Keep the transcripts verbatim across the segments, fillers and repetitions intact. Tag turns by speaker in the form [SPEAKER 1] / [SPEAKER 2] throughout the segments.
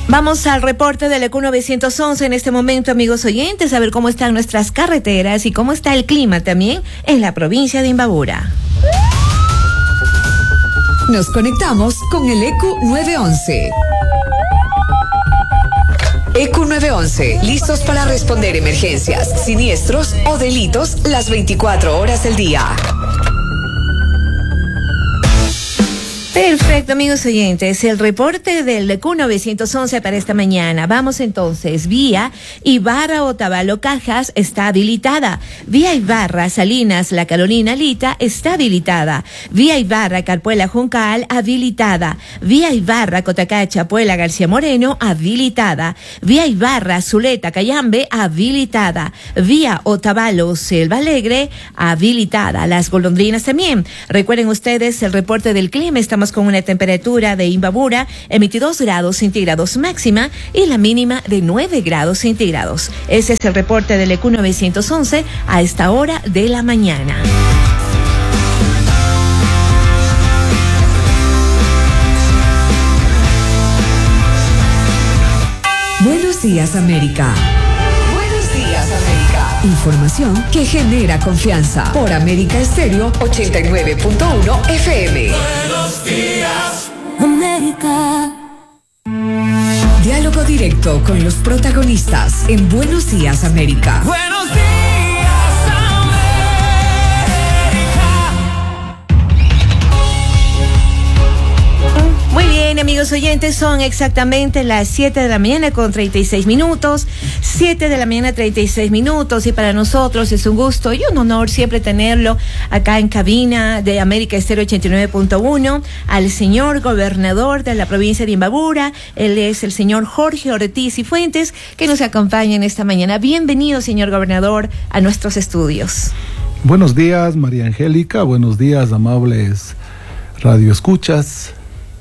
[SPEAKER 1] Vamos al reporte del E Q novecientos once en este momento, amigos oyentes, a ver cómo están nuestras carreteras y cómo está el clima también en la provincia de Imbabura.
[SPEAKER 2] Nos conectamos con el E Q nueve once. E Q nueve once, listos para responder emergencias, siniestros o delitos las veinticuatro horas del día.
[SPEAKER 1] Perfecto, amigos oyentes, el reporte del E Q novecientos once para esta mañana. Vamos entonces, vía Ibarra Otavalo Cajas está habilitada, vía Ibarra Salinas La Carolina Lita está habilitada, vía Ibarra Carpuela Juncal habilitada, vía Ibarra Cotacacha Puela García Moreno habilitada, vía Ibarra Zuleta Cayambe habilitada, vía Otavalo Selva Alegre habilitada, Las Golondrinas también. Recuerden ustedes el reporte del clima, estamos con una temperatura de Imbabura en veintidós grados centígrados máxima y la mínima de nueve grados centígrados. Ese es el reporte del E Q novecientos once a esta hora de la mañana.
[SPEAKER 2] Buenos días, América. Buenos días, América. Información que genera confianza por América Estéreo ochenta y nueve punto uno F M.
[SPEAKER 3] Buenos días, América.
[SPEAKER 2] Diálogo directo con los protagonistas en Buenos días, América.
[SPEAKER 3] Buenos días,
[SPEAKER 1] Muy bien, amigos oyentes, son exactamente las siete de la mañana con treinta y seis minutos, siete de la mañana treinta y seis minutos, y para nosotros es un gusto y un honor siempre tenerlo acá en cabina de América Estéreo ochenta y nueve punto uno, al señor gobernador de la provincia de Imbabura. Él es el señor Jorge Ortiz y Fuentes, que nos acompaña en esta mañana. Bienvenido, señor gobernador, a nuestros estudios.
[SPEAKER 4] Buenos días, María Angélica, buenos días, amables radioescuchas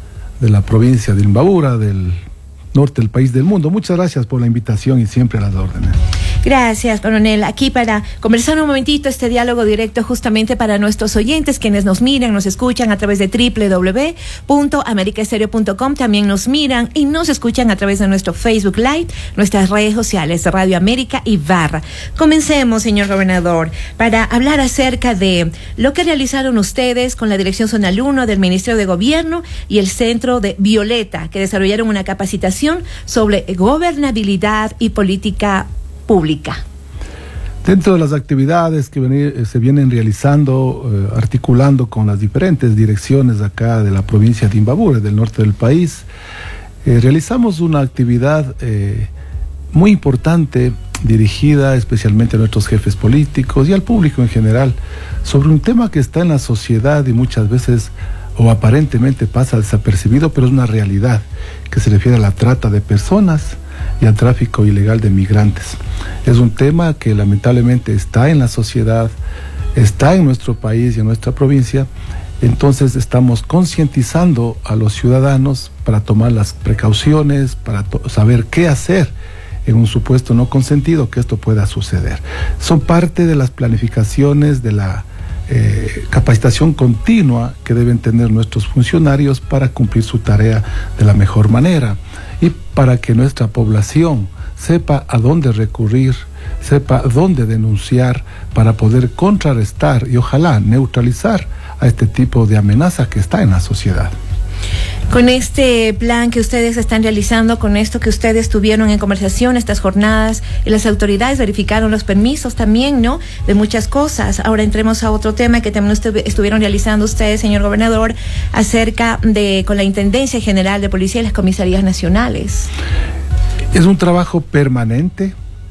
[SPEAKER 4] de la provincia de Imbabura, del norte del país, del mundo. Muchas gracias por la invitación y siempre a las órdenes.
[SPEAKER 1] Gracias, coronel. Aquí para conversar un momentito este diálogo directo justamente para nuestros oyentes, quienes nos miran, nos escuchan a través de doble u doble u doble u punto america estéreo punto com, también nos miran y nos escuchan a través de nuestro Facebook Live, nuestras redes sociales, Radio América Ibarra. Comencemos, señor gobernador, para hablar acerca de lo que realizaron ustedes con la Dirección Zonal uno del Ministerio de Gobierno y el Centro de Violeta, que desarrollaron una capacitación sobre gobernabilidad y política pública.
[SPEAKER 4] Dentro de las actividades que ven, se vienen realizando, eh, articulando con las diferentes direcciones acá de la provincia de Imbabura, del norte del país, eh, realizamos una actividad eh, muy importante dirigida especialmente a nuestros jefes políticos y al público en general, sobre un tema que está en la sociedad y muchas veces o aparentemente pasa desapercibido, pero es una realidad, que se refiere a la trata de personas y al tráfico ilegal de migrantes. Es un tema que lamentablemente está en la sociedad, está en nuestro país y en nuestra provincia. Entonces estamos concientizando a los ciudadanos para tomar las precauciones, para saber qué hacer en un supuesto no consentido que esto pueda suceder. Son parte de las planificaciones de la eh, capacitación continua que deben tener nuestros funcionarios para cumplir su tarea de la mejor manera y para que nuestra población sepa a dónde recurrir, sepa dónde denunciar para poder contrarrestar y ojalá neutralizar a este tipo de amenaza que está en la sociedad.
[SPEAKER 1] Con este plan que ustedes están realizando, con esto que ustedes tuvieron en conversación, estas jornadas, y las autoridades verificaron los permisos también, ¿no?, de muchas cosas. Ahora entremos a otro tema que también estu- estuvieron realizando ustedes, señor gobernador, acerca de, con la Intendencia General de Policía y las Comisarías Nacionales.
[SPEAKER 4] Es un trabajo permanente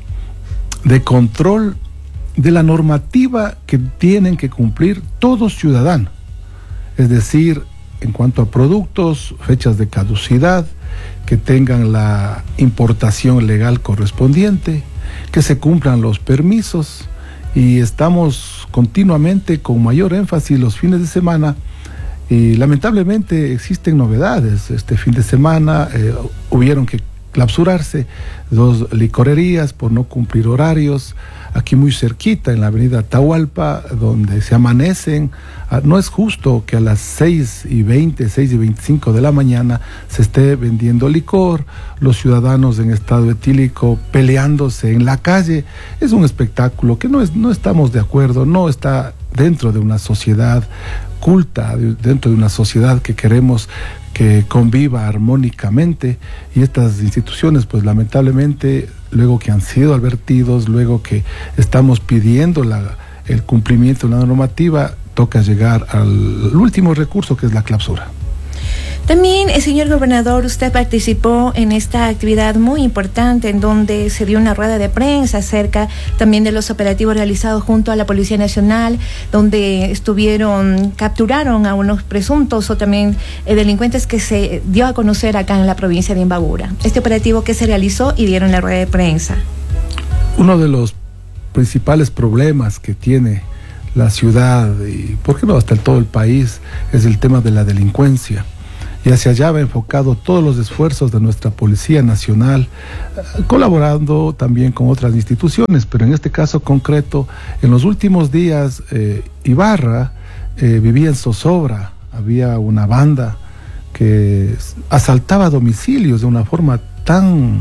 [SPEAKER 4] de control de la normativa que tienen que cumplir todos ciudadanos, es decir, en cuanto a productos, fechas de caducidad, que tengan la importación legal correspondiente, que se cumplan los permisos, y estamos continuamente con mayor énfasis los fines de semana, y lamentablemente existen novedades. Este fin de semana eh, hubieron que clausurarse dos licorerías por no cumplir horarios, aquí muy cerquita en la avenida Atahualpa, donde se amanecen. No es justo que a las seis y veinte, seis y veinticinco de la mañana se esté vendiendo licor, los ciudadanos en estado etílico peleándose en la calle. Es un espectáculo que no, es, no estamos de acuerdo, no está dentro de una sociedad culta, dentro de una sociedad que queremos que conviva armónicamente, y estas instituciones pues lamentablemente luego que han sido advertidos, luego que estamos pidiendo la, el cumplimiento de una normativa, toca llegar al último recurso, que es la clausura.
[SPEAKER 1] También, el señor gobernador, usted participó en esta actividad muy importante en donde se dio una rueda de prensa acerca también de los operativos realizados junto a la Policía Nacional, donde estuvieron, capturaron a unos presuntos o también eh, delincuentes que se dio a conocer acá en la provincia de Imbabura. Este operativo que se realizó y dieron la rueda de prensa.
[SPEAKER 4] Uno de los principales problemas que tiene la ciudad, y por qué no hasta todo el país, es el tema de la delincuencia. Y hacia allá va enfocado todos los esfuerzos de nuestra Policía Nacional, colaborando también con otras instituciones, pero en este caso concreto, en los últimos días, eh, Ibarra eh, vivía en zozobra. Había una banda que asaltaba domicilios de una forma tan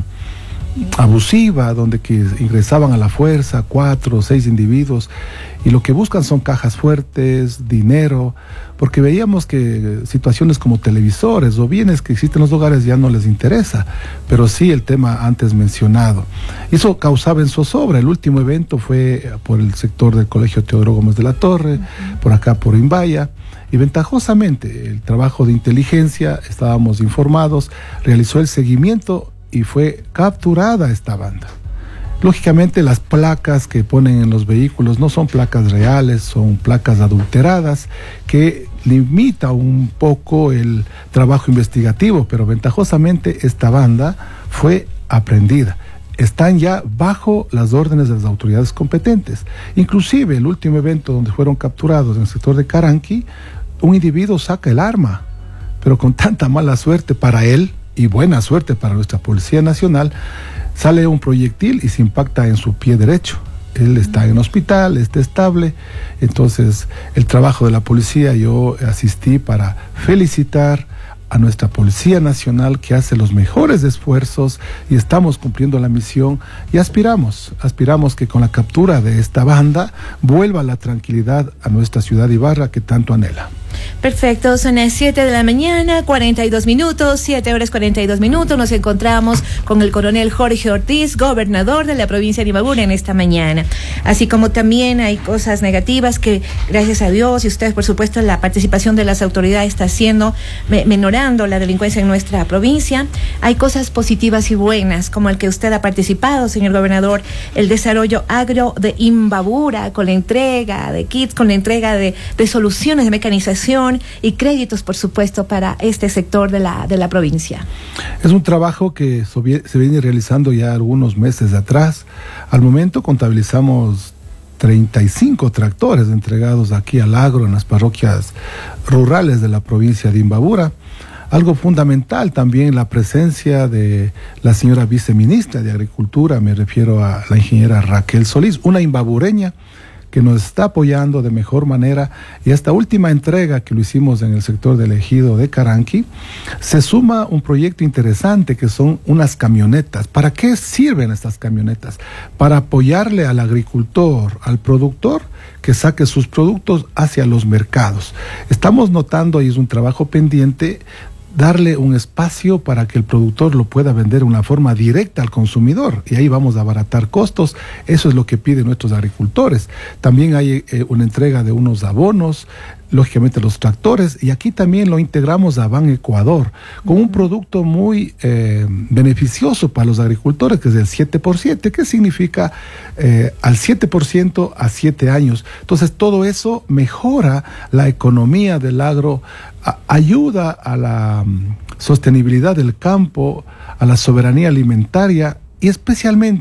[SPEAKER 4] abusiva, donde que ingresaban a la fuerza cuatro o seis individuos, y lo que buscan son cajas fuertes, dinero, porque veíamos que situaciones como televisores o bienes que existen en los hogares ya no les interesa, pero sí el tema antes mencionado. Eso causaba en zozobra. El último evento fue por el sector del Colegio Teodoro Gómez de la Torre, uh-huh. por acá por Imbaya, y ventajosamente el trabajo de inteligencia, estábamos informados, realizó el seguimiento y fue capturada esta banda. Lógicamente las placas que ponen en los vehículos no son placas reales, son placas adulteradas que limita un poco el trabajo investigativo, pero ventajosamente esta banda fue aprehendida. Están ya bajo las órdenes de las autoridades competentes. Inclusive el último evento donde fueron capturados en el sector de Caranqui, un individuo saca el arma, pero con tanta mala suerte para él y buena suerte para nuestra Policía Nacional, sale un proyectil y se impacta en su pie derecho. Él está en hospital, está estable. Entonces, el trabajo de la policía, yo asistí para felicitar a nuestra Policía Nacional, que hace los mejores esfuerzos, y estamos cumpliendo la misión, y aspiramos, aspiramos que con la captura de esta banda vuelva la tranquilidad a nuestra ciudad Ibarra que tanto anhela.
[SPEAKER 1] Perfecto, son las siete de la mañana, cuarenta y dos minutos, siete horas cuarenta y dos minutos. Nos encontramos con el coronel Jorge Ortiz, gobernador de la provincia de Imbabura, en esta mañana. Así como también hay cosas negativas que, gracias a Dios y ustedes, por supuesto, la participación de las autoridades está haciendo, me, menorando la delincuencia en nuestra provincia. Hay cosas positivas y buenas, como el que usted ha participado, señor gobernador, el desarrollo agro de Imbabura, con la entrega de kits, con la entrega de, de soluciones de mecanización y créditos, por supuesto, para este sector de la, de la provincia.
[SPEAKER 4] Es un trabajo que se viene realizando ya algunos meses atrás. Al momento contabilizamos treinta y cinco tractores entregados aquí al agro en las parroquias rurales de la provincia de Imbabura. Algo fundamental también, la presencia de la señora viceministra de Agricultura, me refiero a la ingeniera Raquel Solís, una imbabureña que nos está apoyando de mejor manera, y esta última entrega que lo hicimos en el sector del ejido de Caranqui, se suma un proyecto interesante que son unas camionetas. ¿Para qué sirven estas camionetas? Para apoyarle al agricultor, al productor, que saque sus productos hacia los mercados. Estamos notando, y es un trabajo pendiente, darle un espacio para que el productor lo pueda vender de una forma directa al consumidor, y ahí vamos a abaratar costos. Eso es lo que piden nuestros agricultores. También hay eh, una entrega de unos abonos, lógicamente los tractores, y aquí también lo integramos a Ban Ecuador con un producto muy eh, beneficioso para los agricultores, que es el siete por siete, que significa eh, al siete por ciento a siete años. Entonces todo eso mejora la economía del agro, a, ayuda a la um, sostenibilidad del campo, a la soberanía alimentaria, y especialmente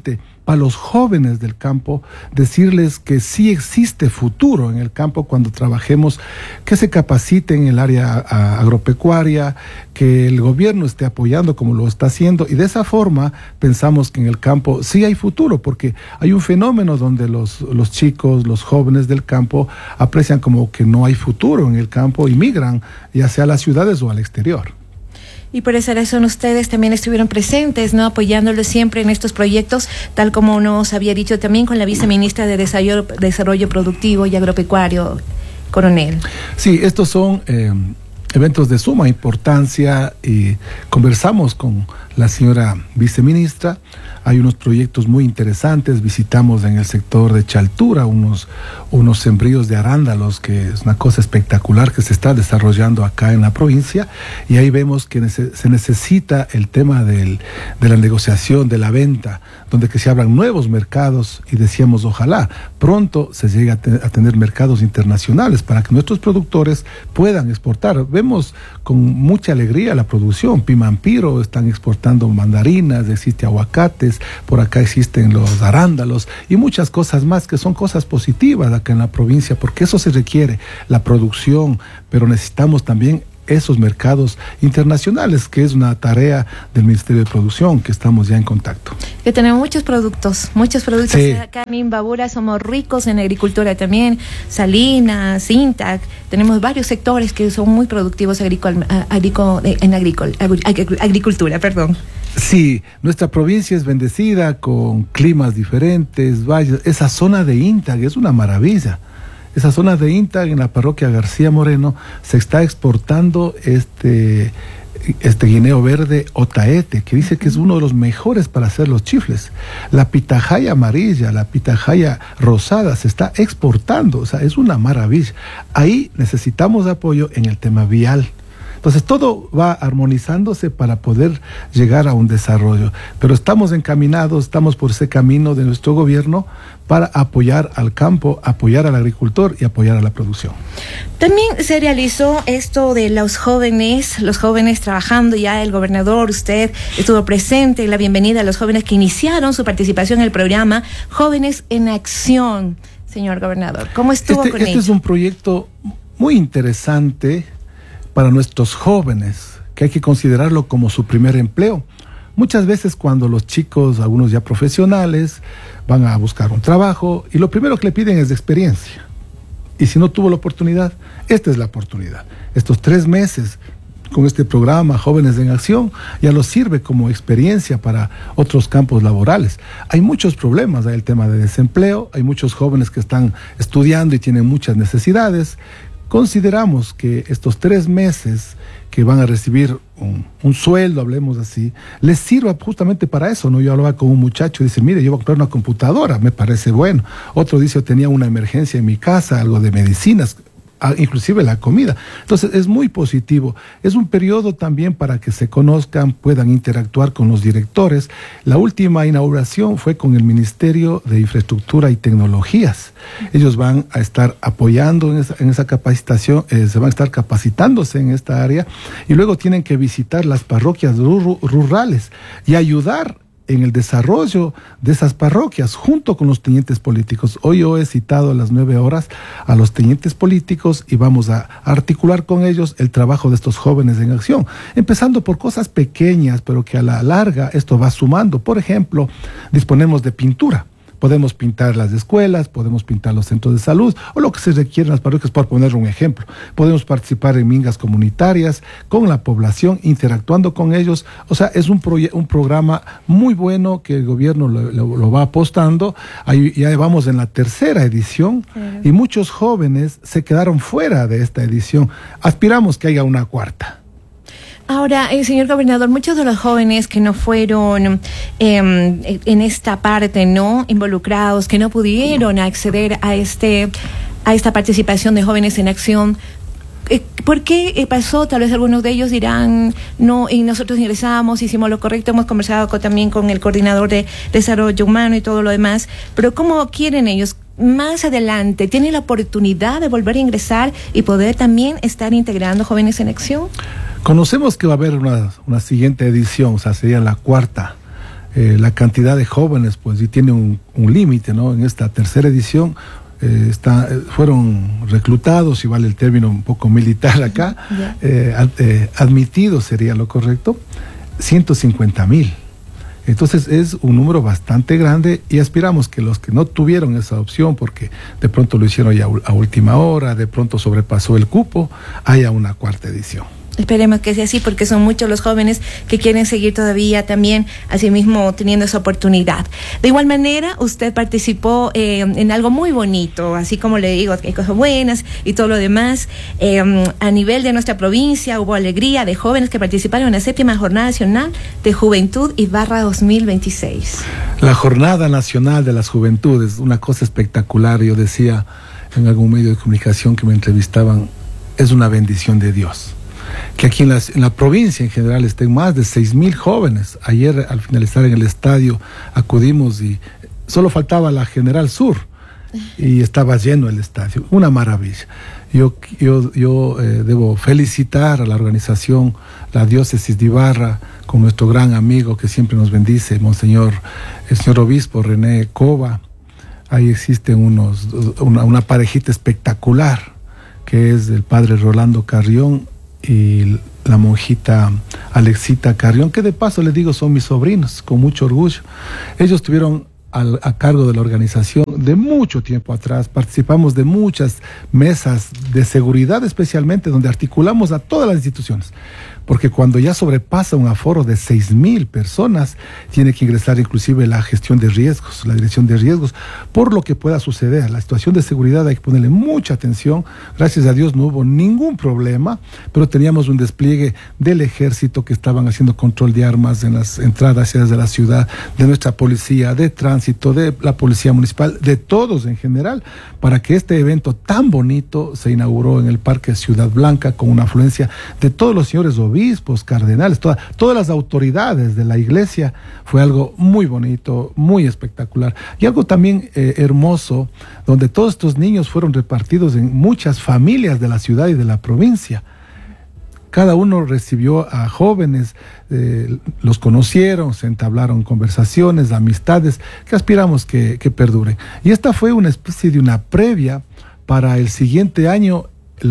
[SPEAKER 4] para los jóvenes del campo, decirles que sí existe futuro en el campo cuando trabajemos, que se capaciten en el área a, agropecuaria, que el gobierno esté apoyando como lo está haciendo, y de esa forma pensamos que en el campo sí hay futuro, porque hay un fenómeno donde los, los chicos, los jóvenes del campo aprecian como que no hay futuro en el campo y migran ya sea a las ciudades o al exterior.
[SPEAKER 1] Y por esa razón ustedes también estuvieron presentes, ¿no? Apoyándolos siempre en estos proyectos, tal como nos había dicho también con la viceministra de Desarrollo, Desarrollo Productivo y Agropecuario, Coronel.
[SPEAKER 4] Sí, estos son eh, eventos de suma importancia y conversamos con la señora viceministra. Hay unos proyectos muy interesantes, visitamos en el sector de Chaltura unos, unos sembríos de arándalos, que es una cosa espectacular que se está desarrollando acá en la provincia, y ahí vemos que nece- se necesita el tema del, de la negociación, de la venta, donde que se abran nuevos mercados, y decíamos ojalá pronto se llegue a, te- a tener mercados internacionales para que nuestros productores puedan exportar. Vemos con mucha alegría la producción, Pimampiro están exportando mandarinas, existe aguacates, por acá existen los arándalos y muchas cosas más que son cosas positivas acá en la provincia, porque eso se requiere, la producción, pero necesitamos también esos mercados internacionales, que es una tarea del Ministerio de Producción, que estamos ya en contacto.
[SPEAKER 1] Que tenemos muchos productos, muchos productos.
[SPEAKER 4] Sí.
[SPEAKER 1] Acá en Imbabura somos ricos en agricultura también, Salinas, Intac, tenemos varios sectores que son muy productivos agricol, agricol, en agricol, agricultura, perdón.
[SPEAKER 4] Sí, nuestra provincia es bendecida con climas diferentes, valles. Esa zona de Intag es una maravilla. Esa zona de Intag, en la parroquia García Moreno, se está exportando este, este guineo verde Otaete, que dice que es uno de los mejores para hacer los chifles. La pitahaya amarilla, la pitahaya rosada se está exportando, o sea, es una maravilla. Ahí necesitamos apoyo en el tema vial. Entonces todo va armonizándose para poder llegar a un desarrollo, pero estamos encaminados, estamos por ese camino de nuestro gobierno para apoyar al campo, apoyar al agricultor y apoyar a la producción.
[SPEAKER 1] También se realizó esto de los jóvenes, los jóvenes trabajando ya, el gobernador, usted estuvo presente en la bienvenida a los jóvenes que iniciaron su participación en el programa Jóvenes en Acción, señor gobernador. ¿Cómo estuvo
[SPEAKER 4] este,
[SPEAKER 1] con
[SPEAKER 4] este
[SPEAKER 1] ello?
[SPEAKER 4] Es un proyecto muy interesante para nuestros jóvenes, que hay que considerarlo como su primer empleo. Muchas veces cuando los chicos, algunos ya profesionales, van a buscar un trabajo y lo primero que le piden es de experiencia. Y si no tuvo la oportunidad, esta es la oportunidad. Estos tres meses con este programa Jóvenes en Acción ya los sirve como experiencia para otros campos laborales. Hay muchos problemas, hay el tema de desempleo, hay muchos jóvenes que están estudiando y tienen muchas necesidades. Consideramos que estos tres meses que van a recibir un, un sueldo, hablemos así, les sirva justamente para eso, ¿no? Yo hablaba con un muchacho y dice, mire, yo voy a comprar una computadora, me parece bueno. Otro dice, yo tenía una emergencia en mi casa, algo de medicinas, inclusive la comida. Entonces es muy positivo. Es un periodo también para que se conozcan, puedan interactuar con los directores. La última inauguración fue con el Ministerio de Infraestructura y Tecnologías. Ellos van a estar apoyando en esa, en esa capacitación, eh, se van a estar capacitándose en esta área y luego tienen que visitar las parroquias rur- rurales y ayudar en el desarrollo de esas parroquias junto con los tenientes políticos. Hoy yo he citado a las nueve horas a los tenientes políticos y vamos a articular con ellos el trabajo de estos jóvenes en acción, empezando por cosas pequeñas, pero que a la larga esto va sumando. Por ejemplo, disponemos de pintura. Podemos pintar las escuelas, podemos pintar los centros de salud o lo que se requiere en las parroquias, por poner un ejemplo. Podemos participar en mingas comunitarias con la población, interactuando con ellos. O sea, es un, proye- un programa muy bueno que el gobierno lo, lo, lo va apostando. Ahí ya vamos en la tercera edición uh-huh. y muchos jóvenes se quedaron fuera de esta edición. Aspiramos que haya una cuarta.
[SPEAKER 1] Ahora, eh, señor gobernador, muchos de los jóvenes que no fueron eh, en esta parte, no involucrados, que no pudieron acceder a este a esta participación de Jóvenes en Acción, eh, ¿por qué pasó? Tal vez algunos de ellos dirán, no, y nosotros ingresamos, hicimos lo correcto, hemos conversado con, también con el coordinador de desarrollo humano y todo lo demás, pero ¿cómo quieren ellos? Más adelante, ¿tienen la oportunidad de volver a ingresar y poder también estar integrando Jóvenes en Acción?
[SPEAKER 4] Conocemos que va a haber una, una siguiente edición, o sea, sería la cuarta eh, la cantidad de jóvenes, pues, y tiene un, un límite, ¿no? En esta tercera edición eh, está, eh, fueron reclutados, si vale el término un poco militar acá, yeah. eh, ad, eh, admitidos sería lo correcto, ciento cincuenta mil. Entonces es un número bastante grande y aspiramos que los que no tuvieron esa opción, porque de pronto lo hicieron ya a última hora, de pronto sobrepasó el cupo, haya una cuarta edición.
[SPEAKER 1] Esperemos que sea así, porque son muchos los jóvenes que quieren seguir todavía también, asimismo, teniendo esa oportunidad. De igual manera, usted participó eh, en algo muy bonito, así como le digo, que hay cosas buenas y todo lo demás. Eh, a nivel de nuestra provincia hubo alegría de jóvenes que participaron en la séptima Jornada Nacional de Juventud Ibarra dos mil veintiséis.
[SPEAKER 4] La Jornada Nacional de las Juventudes, una cosa espectacular. Yo decía en algún medio de comunicación que me entrevistaban, es una bendición de Dios. Que aquí en la, en la provincia en general estén más de seis mil jóvenes. Ayer al finalizar en el estadio acudimos y solo faltaba la General Sur y estaba lleno el estadio, una maravilla. Yo, yo, yo eh, debo felicitar a la organización, la diócesis de Ibarra, con nuestro gran amigo que siempre nos bendice, Monseñor, el señor obispo René Cova. Ahí existen unos, una, una parejita espectacular, que es el padre Rolando Carrión y la monjita Alexita Carrión, que de paso les digo son mis sobrinos, con mucho orgullo. Ellos estuvieron al, a cargo de la organización de mucho tiempo atrás. Participamos de muchas mesas de seguridad, especialmente donde articulamos a todas las instituciones, porque cuando ya sobrepasa un aforo de seis mil personas, tiene que ingresar inclusive la gestión de riesgos, la dirección de riesgos, por lo que pueda suceder. La situación de seguridad hay que ponerle mucha atención. Gracias a Dios no hubo ningún problema, pero teníamos un despliegue del ejército que estaban haciendo control de armas en las entradas y salidas de la ciudad, de nuestra policía, de tránsito, de la policía municipal, de todos en general, para que este evento tan bonito se inauguró en el Parque Ciudad Blanca con una afluencia de todos los señores obispos, cardenales, toda, todas las autoridades de la iglesia. Fue algo muy bonito, muy espectacular. Y algo también eh, hermoso, donde todos estos niños fueron repartidos en muchas familias de la ciudad y de la provincia. Cada uno recibió a jóvenes, eh, los conocieron, se entablaron conversaciones, amistades, que aspiramos que, que perduren. Y esta fue una especie de una previa para el siguiente año,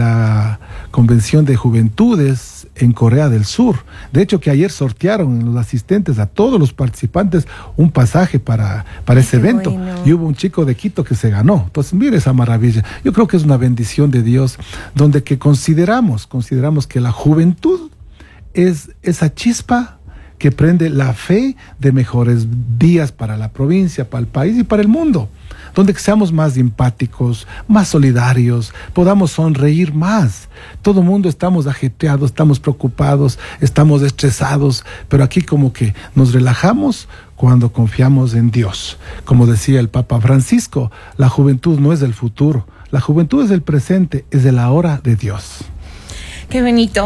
[SPEAKER 4] la Convención de Juventudes en Corea del Sur. De hecho, que ayer sortearon los asistentes, a todos los participantes, un pasaje para, para ese evento. Bueno. Y hubo un chico de Quito que se ganó. Entonces, mire esa maravilla. Yo creo que es una bendición de Dios, donde que consideramos, consideramos que la juventud es esa chispa que prende la fe de mejores días para la provincia, para el país y para el mundo, donde seamos más empáticos, más solidarios, podamos sonreír más. Todo el mundo estamos ajetreados, estamos preocupados, estamos estresados, pero aquí como que nos relajamos cuando confiamos en Dios. Como decía el Papa Francisco, la juventud no es del futuro, la juventud es del presente, es de la hora de Dios.
[SPEAKER 1] Qué bonito.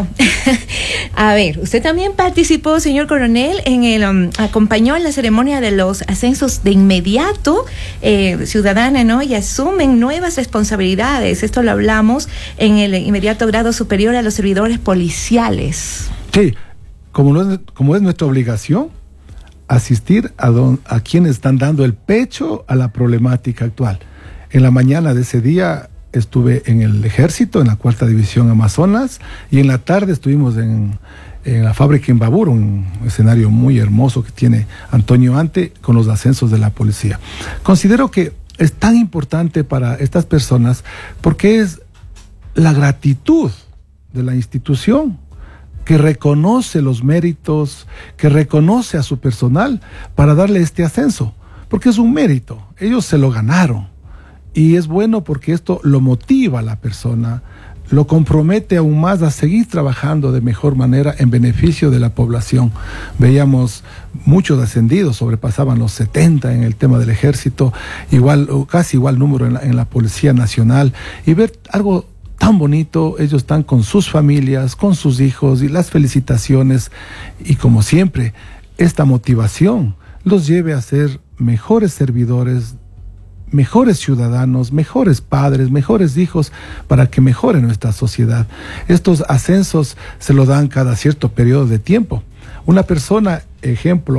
[SPEAKER 1] A ver, usted también participó, señor coronel, en el um, acompañó en la ceremonia de los ascensos de inmediato eh, ciudadana, ¿no? Y asumen nuevas responsabilidades. Esto lo hablamos en el inmediato grado superior a los servidores policiales.
[SPEAKER 4] Sí, como, no es, como es nuestra obligación, asistir a, don, a quienes están dando el pecho a la problemática actual. En la mañana de ese día estuve en el ejército, en la cuarta división Amazonas, y en la tarde estuvimos en, en la fábrica Imbabura, un escenario muy hermoso que tiene Antonio Ante con los ascensos de la policía. Considero que es tan importante para estas personas porque es la gratitud de la institución que reconoce los méritos, que reconoce a su personal para darle este ascenso, porque es un mérito, ellos se lo ganaron. Y es bueno porque esto lo motiva a la persona, lo compromete aún más a seguir trabajando de mejor manera en beneficio de la población. Veíamos muchos ascendidos, sobrepasaban los setenta en el tema del ejército, igual, casi igual número en la, en la Policía Nacional, y ver algo tan bonito, ellos están con sus familias, con sus hijos, y las felicitaciones, y como siempre, esta motivación los lleve a ser mejores servidores, mejores ciudadanos, mejores padres, mejores hijos, para que mejore nuestra sociedad. Estos ascensos se lo dan cada cierto periodo de tiempo. Una persona, ejemplo,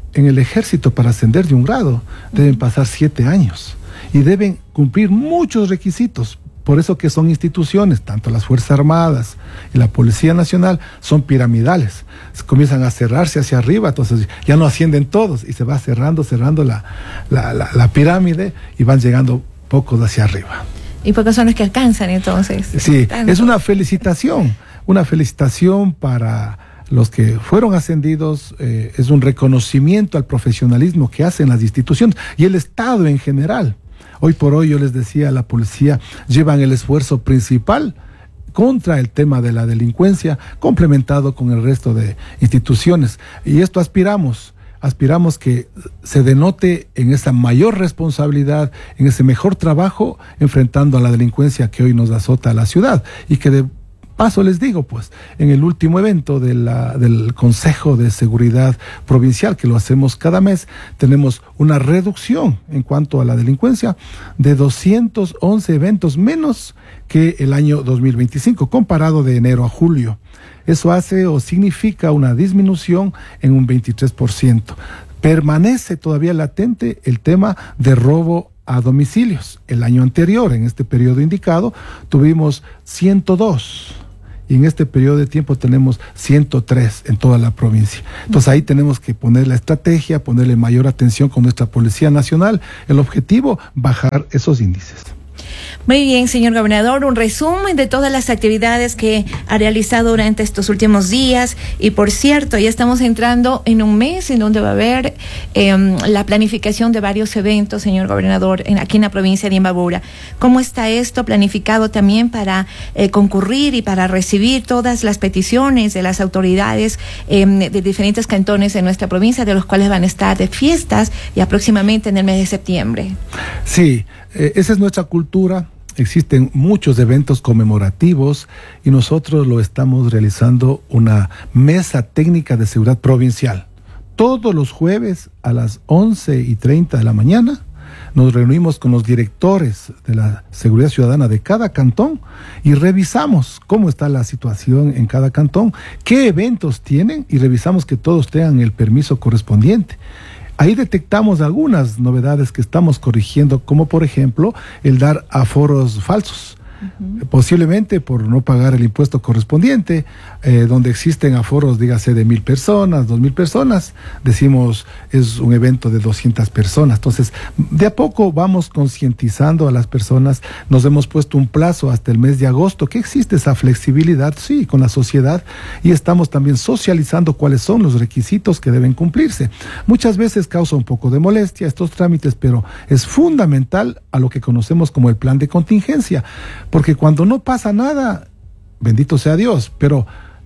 [SPEAKER 4] en el ejército para ascender de un grado deben pasar siete años y deben cumplir muchos requisitos. Por eso que son instituciones, tanto las Fuerzas Armadas y la Policía Nacional, son piramidales. Se comienzan a cerrarse hacia arriba, entonces ya no ascienden todos y se va cerrando, cerrando la, la, la, la pirámide y van llegando pocos hacia arriba.
[SPEAKER 1] Y pocos son los que alcanzan entonces.
[SPEAKER 4] Sí, tanto. Es una felicitación, una felicitación para los que fueron ascendidos, eh, es un reconocimiento al profesionalismo que hacen las instituciones y el Estado en general. Hoy por hoy, yo les decía, la policía llevan el esfuerzo principal contra el tema de la delincuencia, complementado con el resto de instituciones. Y esto aspiramos, aspiramos que se denote en esa mayor responsabilidad, en ese mejor trabajo, enfrentando a la delincuencia que hoy nos azota a la ciudad. Y que de paso les digo, pues, en el último evento de la, del Consejo de Seguridad Provincial, que lo hacemos cada mes, tenemos una reducción en cuanto a la delincuencia de doscientos once eventos menos que el año dos mil veinticinco, comparado de enero a julio. Eso hace o significa una disminución en un veintitrés por ciento. Permanece todavía latente el tema de robo a domicilios. El año anterior, en este periodo indicado, tuvimos ciento dos. Y en este periodo de tiempo tenemos ciento tres en toda la provincia. Entonces ahí tenemos que poner la estrategia, ponerle mayor atención con nuestra Policía Nacional. El objetivo, bajar esos índices.
[SPEAKER 1] Muy bien, señor gobernador, un resumen de todas las actividades que ha realizado durante estos últimos días. Y por cierto, ya estamos entrando en un mes en donde va a haber eh, la planificación de varios eventos, señor gobernador, en, aquí en la provincia de Imbabura. ¿Cómo está esto planificado también para eh, concurrir y para recibir todas las peticiones de las autoridades eh, de diferentes cantones de nuestra provincia, de los cuales van a estar de fiestas ya próximamente en el mes de septiembre?
[SPEAKER 4] Sí, eh, esa es nuestra cultura. Existen muchos eventos conmemorativos y nosotros lo estamos realizando una mesa técnica de seguridad provincial. Todos los jueves a las once y treinta de la mañana nos reunimos con los directores de la seguridad ciudadana de cada cantón y revisamos cómo está la situación en cada cantón, qué eventos tienen y revisamos que todos tengan el permiso correspondiente. Ahí detectamos algunas novedades que estamos corrigiendo, como por ejemplo el dar aforos falsos. Uh-huh. Posiblemente por no pagar el impuesto correspondiente, eh, donde existen aforos, dígase, de mil personas, dos mil personas, decimos es un evento de doscientas personas. Entonces, de a poco vamos concientizando a las personas. Nos hemos puesto un plazo hasta el mes de agosto, que existe esa flexibilidad, sí, con la sociedad, y estamos también socializando cuáles son los requisitos que deben cumplirse. Muchas veces causa un poco de molestia estos trámites, pero es fundamental a lo que conocemos como el plan de contingencia. Porque cuando no pasa nada, bendito sea Dios, pero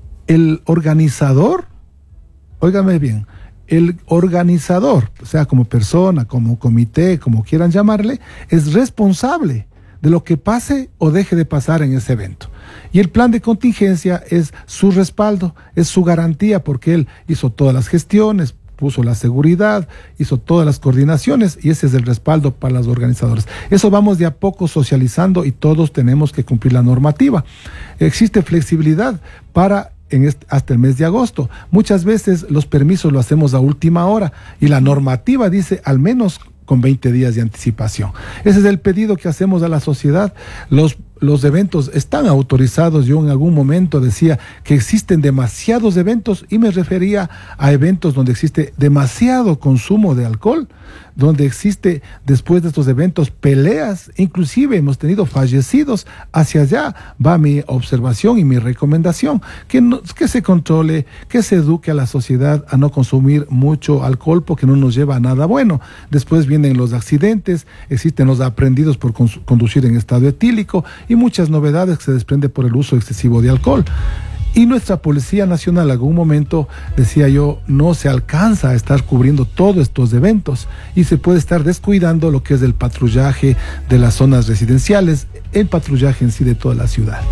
[SPEAKER 4] el organizador, óigame bien, el organizador, sea como persona, como comité, como quieran llamarle, es responsable de lo que pase o deje de pasar en ese evento. Y el plan de contingencia es su respaldo, es su garantía, porque él hizo todas las gestiones, puso la seguridad, hizo todas las coordinaciones y ese es el respaldo para los organizadores. Eso vamos de a poco socializando y todos tenemos que cumplir la normativa. Existe flexibilidad para en este, hasta el mes de agosto. Muchas veces los permisos lo hacemos a última hora y la normativa dice al menos con veinte días de anticipación. Ese es el pedido que hacemos a la sociedad. Los Los eventos están autorizados. Yo en algún momento decía que existen demasiados eventos y me refería a eventos donde existe demasiado consumo de alcohol, donde existe después de estos eventos peleas, inclusive hemos tenido fallecidos. Hacia allá va mi observación y mi recomendación, que, no, que se controle, que se eduque a la sociedad a no consumir mucho alcohol porque no nos lleva a nada bueno. Después vienen los accidentes, existen los aprendidos por conducir en estado etílico y muchas novedades que se desprenden por el uso excesivo de alcohol. Y nuestra Policía Nacional, en algún momento, decía yo, no se alcanza a estar cubriendo todos estos eventos y se puede estar descuidando lo que es el patrullaje de las zonas residenciales, el patrullaje en sí de toda la ciudad.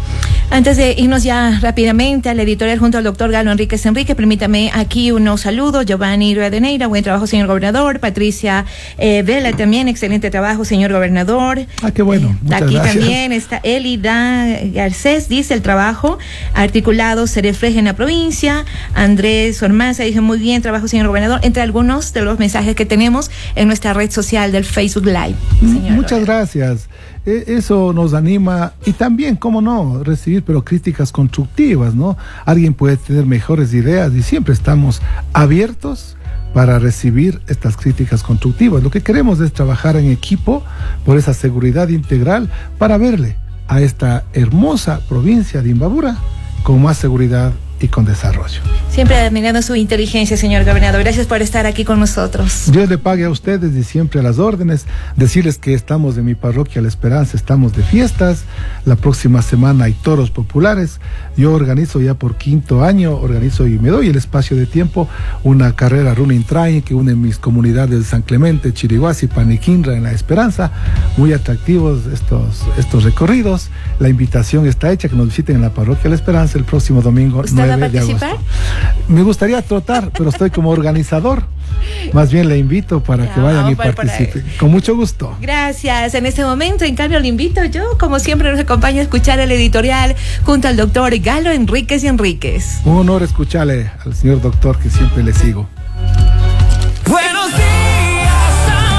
[SPEAKER 1] Antes de irnos ya rápidamente al editorial junto al doctor Galo Enríquez Enrique, permítame aquí unos saludos. Giovanni Rivadeneira, buen trabajo, señor gobernador. Patricia eh, Vela también, excelente trabajo, señor gobernador.
[SPEAKER 4] Ah, qué bueno.
[SPEAKER 1] Eh, aquí gracias. También está Elida Garcés, dice el trabajo articulado se refleja en la provincia. Andrés Ormaza dice muy bien, trabajo, señor gobernador, entre algunos de los mensajes que tenemos en nuestra red social del Facebook Live. Señor
[SPEAKER 4] Muchas
[SPEAKER 1] gobernador.
[SPEAKER 4] gracias. Eso nos anima y también, cómo no, recibir pero críticas constructivas, ¿no? Alguien puede tener mejores ideas y siempre estamos abiertos para recibir estas críticas constructivas. Lo que queremos es trabajar en equipo por esa seguridad integral para verle a esta hermosa provincia de Imbabura con más seguridad y con desarrollo.
[SPEAKER 1] Siempre admirando su inteligencia, señor gobernador. Gracias por estar aquí con nosotros.
[SPEAKER 4] Dios le pague a ustedes y siempre a las órdenes. Decirles que estamos en mi parroquia La Esperanza, estamos de fiestas. La próxima semana hay toros populares. Yo organizo ya por quinto año, organizo y me doy el espacio de tiempo una carrera running train que une mis comunidades de San Clemente, Chiriguasi, Paniquinra en La Esperanza. Muy atractivos estos, estos recorridos. La invitación está hecha, que nos visiten en la parroquia La Esperanza el próximo domingo nueve de agosto. Me gustaría trotar, pero estoy como organizador. Más bien le invito para no, que vayan y participen. Con mucho gusto.
[SPEAKER 1] Gracias. En este momento, en cambio, le invito yo, como siempre, nos acompaña a escuchar el editorial junto al doctor Galo Enríquez y Enríquez.
[SPEAKER 4] Un honor escucharle al señor doctor, que siempre le sigo.
[SPEAKER 3] Buenos días,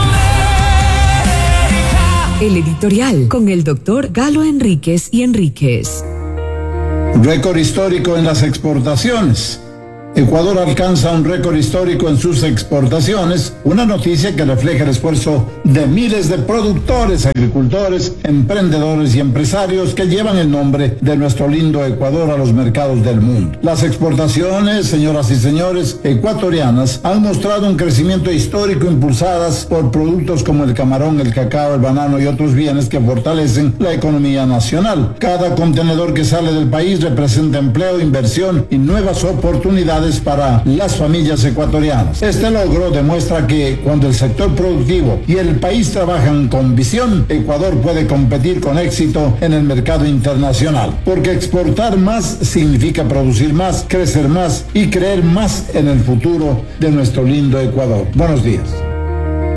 [SPEAKER 3] América.
[SPEAKER 2] El editorial con el doctor Galo Enríquez y Enríquez.
[SPEAKER 5] Récord histórico en las exportaciones. Ecuador alcanza un récord histórico en sus exportaciones, una noticia que refleja el esfuerzo de miles de productores, agricultores, emprendedores y empresarios que llevan el nombre de nuestro lindo Ecuador a los mercados del mundo. Las exportaciones, señoras y señores, ecuatorianas han mostrado un crecimiento histórico impulsadas por productos como el camarón, el cacao, el banano y otros bienes que fortalecen la economía nacional. Cada contenedor que sale del país representa empleo, inversión y nuevas oportunidades para las familias ecuatorianas. Este logro demuestra que cuando el sector productivo y el país trabajan con visión, Ecuador puede competir con éxito en el mercado internacional, porque exportar más significa producir más, crecer más y creer más en el futuro de nuestro lindo Ecuador. Buenos días.